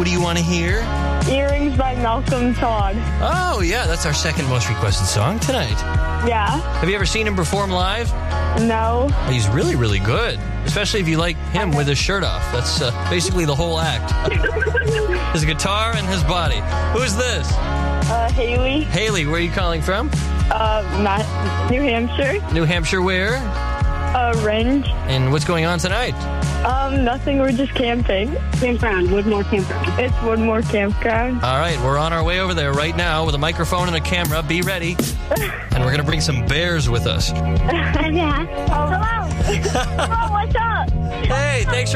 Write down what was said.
What do you want to hear? Earrings by Malcolm Todd. Oh, yeah, that's our second most requested song tonight. Yeah. Have you ever seen him perform live? No. He's really, really good, especially if you like him with his shirt off. That's basically the whole act. His guitar and his body. Who's this? Haley. Haley, where are you calling from? New Hampshire. New Hampshire where? Range. And what's going on tonight? Nothing. We're just camping. Campground, Woodmore Campground. It's Woodmore Campground. All right, we're on our way over there right now with a microphone and a camera. Be ready. And we're going to bring some bears with us. Yeah. Hello. Hello, what's up? Hey, thanks